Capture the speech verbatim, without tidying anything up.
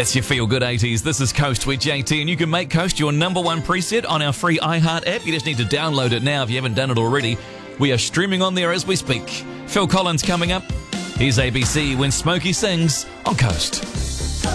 That's your Feel Good eighties. This is Coast with J T, and you can make Coast your number one preset on our free iHeart app. You just need to download it now if you haven't done it already. We are streaming on there as we speak. Phil Collins coming up. Here's A B C When Smokey Sings on Coast.